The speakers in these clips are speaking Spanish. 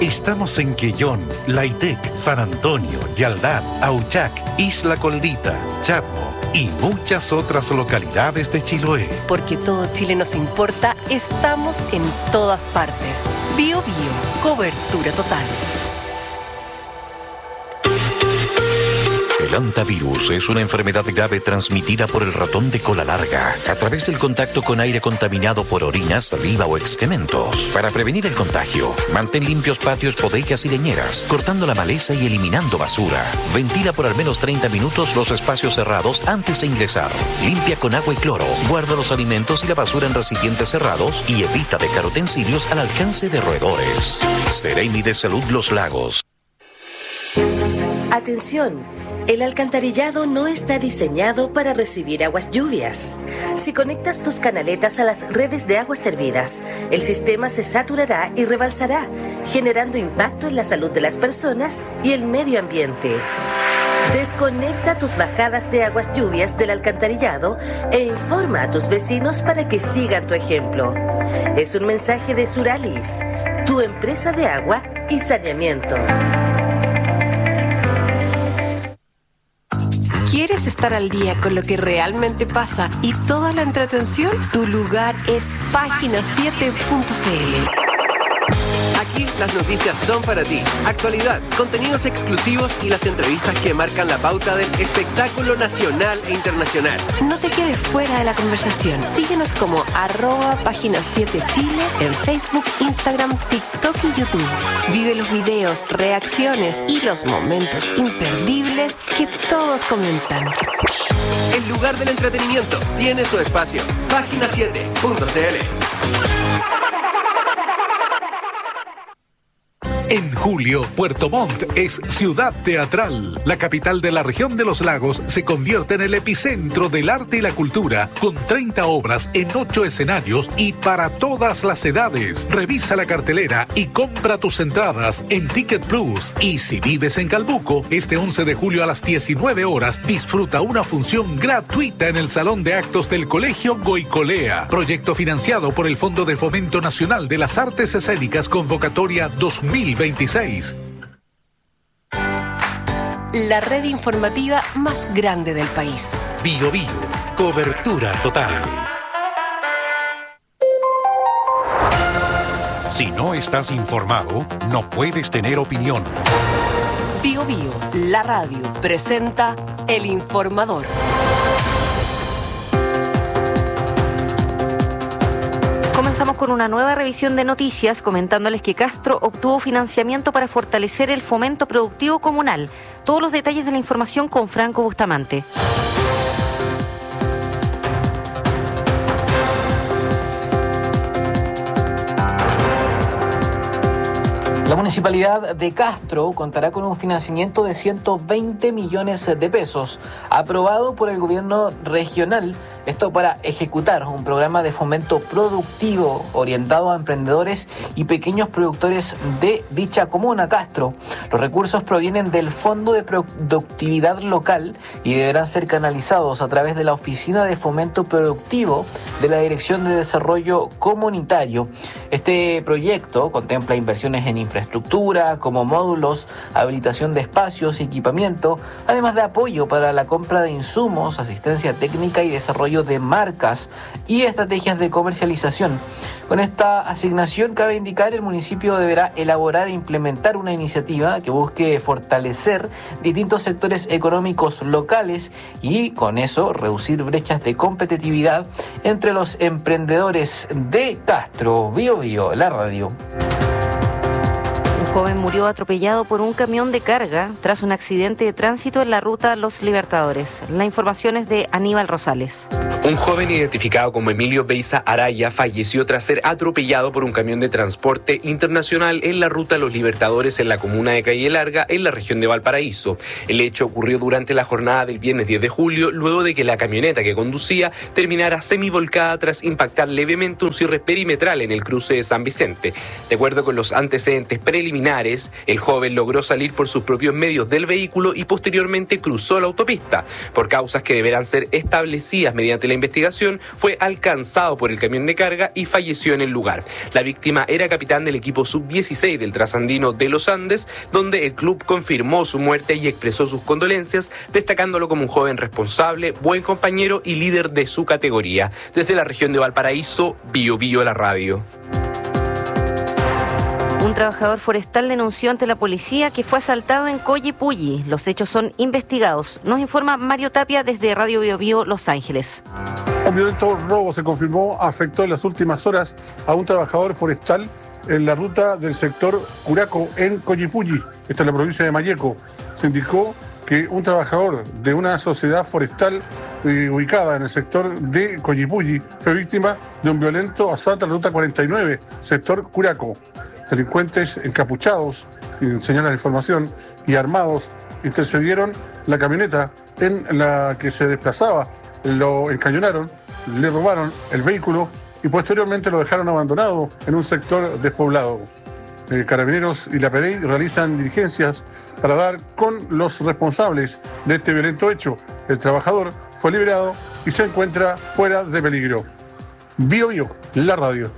Estamos en Quellón, Laitec, San Antonio, Yaldad, Auchac, Isla Coldita, Chadmo y muchas otras localidades de Chiloé. Porque todo Chile nos importa, estamos en todas partes. Bio Bio, cobertura total. El hantavirus es una enfermedad grave transmitida por el ratón de cola larga a través del contacto con aire contaminado por orina, saliva o excrementos. Para prevenir el contagio, mantén limpios patios, bodegas y leñeras, cortando la maleza y eliminando basura. Ventila por al menos 30 minutos los espacios cerrados antes de ingresar. Limpia con agua y cloro. Guarda los alimentos y la basura en recipientes cerrados y evita dejar utensilios al alcance de roedores. Seremi de Salud Los Lagos. Atención. El alcantarillado no está diseñado para recibir aguas lluvias. Si conectas tus canaletas a las redes de aguas servidas, el sistema se saturará y rebalsará, generando impacto en la salud de las personas y el medio ambiente. Desconecta tus bajadas de aguas lluvias del alcantarillado e informa a tus vecinos para que sigan tu ejemplo. Es un mensaje de Suralis, tu empresa de agua y saneamiento. ¿Quieres estar al día con lo que realmente pasa y toda la entretención? Tu lugar es página7.cl. Aquí las noticias son para ti. Actualidad, contenidos exclusivos y las entrevistas que marcan la pauta del espectáculo nacional e internacional. No te quedes fuera de la conversación. Síguenos como @página7chile en Facebook, Instagram, TikTok y YouTube. Vive los videos, reacciones y los momentos imperdibles que todos comentan. El lugar del entretenimiento tiene su espacio. Página7.cl. En julio, Puerto Montt es ciudad teatral. La capital de la región de los lagos se convierte en el epicentro del arte y la cultura, con 30 obras en 8 escenarios y para todas las edades. Revisa la cartelera y compra tus entradas en Ticket Plus. Y si vives en Calbuco, este 11 de julio a las 19 horas, disfruta una función gratuita en el Salón de Actos del Colegio Goicolea. Proyecto financiado por el Fondo de Fomento Nacional de las Artes Escénicas, convocatoria 2026. La red informativa más grande del país. Bio Bio, cobertura total. Si no estás informado, no puedes tener opinión. Bio Bio, la radio, presenta El Informador. Comenzamos con una nueva revisión de noticias, comentándoles que Castro obtuvo financiamiento para fortalecer el fomento productivo comunal. Todos los detalles de la información con Franco Bustamante. La Municipalidad de Castro contará con un financiamiento de 120 millones de pesos, aprobado por el gobierno regional, esto para ejecutar un programa de fomento productivo orientado a emprendedores y pequeños productores de dicha comuna, Castro. Los recursos provienen del Fondo de Productividad Local y deberán ser canalizados a través de la Oficina de Fomento Productivo de la Dirección de Desarrollo Comunitario. Este proyecto contempla inversiones en infraestructura, como módulos, habilitación de espacios y equipamiento, además de apoyo para la compra de insumos, asistencia técnica y desarrollo de marcas y estrategias de comercialización. Con esta asignación, cabe indicar, el municipio deberá elaborar e implementar una iniciativa que busque fortalecer distintos sectores económicos locales y, con eso, reducir brechas de competitividad entre los emprendedores de Castro. Bio Bio, la radio. Un joven murió atropellado por un camión de carga tras un accidente de tránsito en la ruta Los Libertadores. La información es de Aníbal Rosales. Un joven identificado como Emilio Beiza Araya falleció tras ser atropellado por un camión de transporte internacional en la ruta Los Libertadores en la comuna de Calle Larga, en la región de Valparaíso. El hecho ocurrió durante la jornada del viernes 10 de julio, luego de que la camioneta que conducía terminara semivolcada tras impactar levemente un cierre perimetral en el cruce de San Vicente. De acuerdo con los antecedentes preliminares Linares. El joven logró salir por sus propios medios del vehículo y posteriormente cruzó la autopista. Por causas que deberán ser establecidas mediante la investigación, fue alcanzado por el camión de carga y falleció en el lugar. La víctima era capitán del equipo sub-16 del Trasandino de los Andes, donde el club confirmó su muerte y expresó sus condolencias, destacándolo como un joven responsable, buen compañero y líder de su categoría. Desde la región de Valparaíso, Bio Bio la radio. Un trabajador forestal denunció ante la policía que fue asaltado en Collipulli. Los hechos son investigados. Nos informa Mario Tapia desde Radio Bio Bio Los Ángeles. Un violento robo se confirmó afectó en las últimas horas a un trabajador forestal en la ruta del sector Curaco en Collipulli, esta es la provincia de Malleco. Se indicó que un trabajador de una sociedad forestal ubicada en el sector de Collipulli fue víctima de un violento asalto a la ruta 49, sector Curaco. Delincuentes encapuchados, señala la información, y armados intercedieron la camioneta en la que se desplazaba, lo encañonaron, le robaron el vehículo y posteriormente lo dejaron abandonado en un sector despoblado. Carabineros y la PDI realizan diligencias para dar con los responsables de este violento hecho. El trabajador fue liberado y se encuentra fuera de peligro. Bio Bio, la radio.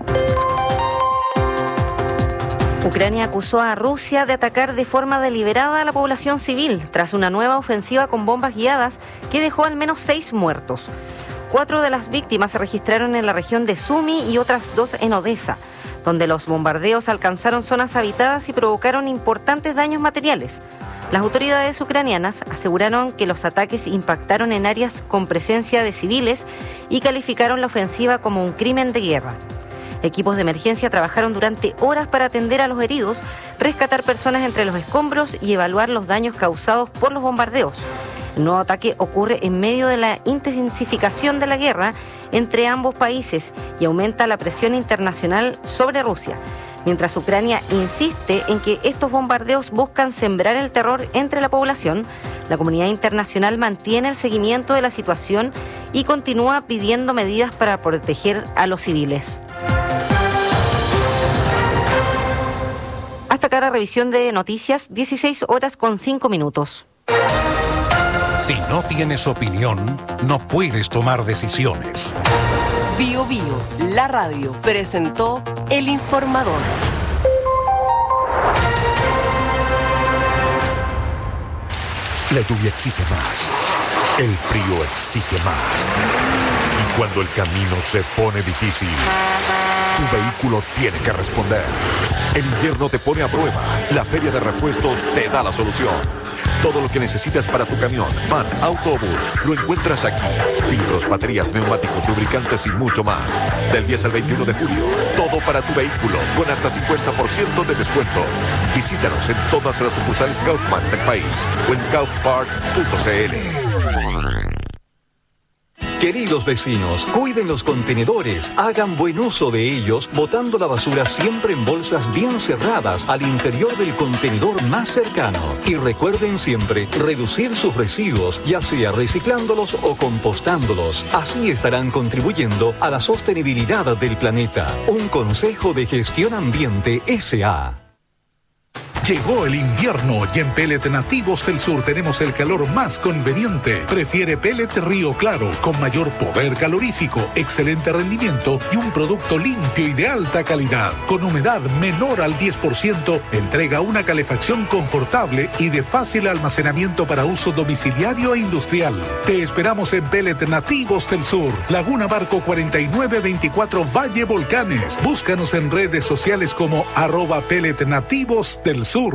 Ucrania acusó a Rusia de atacar de forma deliberada a la población civil tras una nueva ofensiva con bombas guiadas que dejó al menos 6 muertos. 4 de las víctimas se registraron en la región de Sumy y otras 2 en Odessa, donde los bombardeos alcanzaron zonas habitadas y provocaron importantes daños materiales. Las autoridades ucranianas aseguraron que los ataques impactaron en áreas con presencia de civiles y calificaron la ofensiva como un crimen de guerra. Equipos de emergencia trabajaron durante horas para atender a los heridos, rescatar personas entre los escombros y evaluar los daños causados por los bombardeos. El nuevo ataque ocurre en medio de la intensificación de la guerra entre ambos países y aumenta la presión internacional sobre Rusia, mientras Ucrania insiste en que estos bombardeos buscan sembrar el terror entre la población. La comunidad internacional mantiene el seguimiento de la situación y continúa pidiendo medidas para proteger a los civiles. Hasta acá la revisión de noticias, 16:05. Si no tienes opinión, no puedes tomar decisiones. Bio Bio, la radio, presentó El Informador. La lluvia exige más. El frío exige más. Y cuando el camino se pone difícil, tu vehículo tiene que responder. El invierno te pone a prueba. La Feria de Repuestos te da la solución. Todo lo que necesitas para tu camión, van, autobús, lo encuentras aquí. Filtros, baterías, neumáticos, lubricantes y mucho más. Del 10 al 21 de julio, todo para tu vehículo, con hasta 50% de descuento. Visítanos en todas las sucursales Kaufman del país o en kaufparts.cl. Queridos vecinos, cuiden los contenedores, hagan buen uso de ellos, botando la basura siempre en bolsas bien cerradas al interior del contenedor más cercano. Y recuerden siempre reducir sus residuos, ya sea reciclándolos o compostándolos. Así estarán contribuyendo a la sostenibilidad del planeta. Un consejo de gestión ambiente S.A. Llegó el invierno y en Pellet Nativos del Sur tenemos el calor más conveniente. Prefiere Pellet Río Claro, con mayor poder calorífico, excelente rendimiento y un producto limpio y de alta calidad. Con humedad menor al 10%, entrega una calefacción confortable y de fácil almacenamiento para uso domiciliario e industrial. Te esperamos en Pellet Nativos del Sur, Laguna Barco 4924 Valle Volcanes. Búscanos en redes sociales como @pelletnativos del Sur.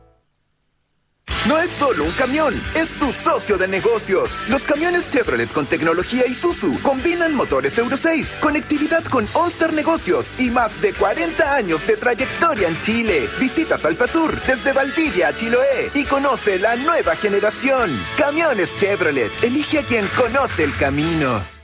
No es solo un camión, es tu socio de negocios. Los camiones Chevrolet con tecnología Isuzu combinan motores Euro 6, conectividad con Onster Negocios y más de 40 años de trayectoria en Chile. Visita Salpasur desde Valdivia a Chiloé y conoce la nueva generación. Camiones Chevrolet, elige a quien conoce el camino.